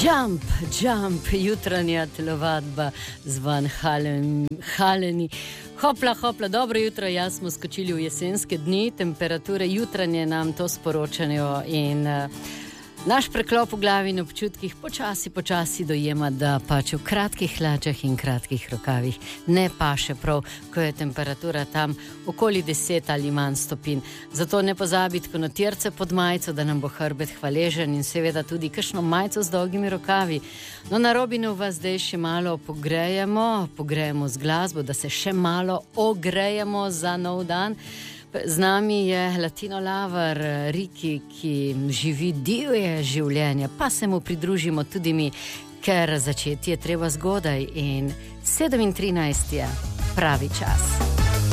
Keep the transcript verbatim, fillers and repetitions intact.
Jump, jump, jutranja telovadba zvan Halen, Haleni. Hopla, hopla, dobro jutro, jaz smo skočili v jesenske dni, temperature jutranje nam to sporočajo in uh, naš preklop v glavi in občutkih počasi, počasi dojema, da pač v kratkih hlačah in kratkih rokavih ne paše prav, ko je temperatura tam okoli deset ali manj stopinj. Zato ne pozabiti konotirce pod majico, da nam bo hrbet hvaležen in seveda tudi kakšno majico z dolgimi rokavi. No, na Robinu vas zdaj še malo pogrejemo, pogrejemo z glasbo, da se še malo ogrejemo za nov dan. Z nami je Latino Lover Riki, ki živi divje življenje, pa se mu pridružimo tudi mi, ker začeti je treba zgodaj in sedem in trinajst je pravi čas.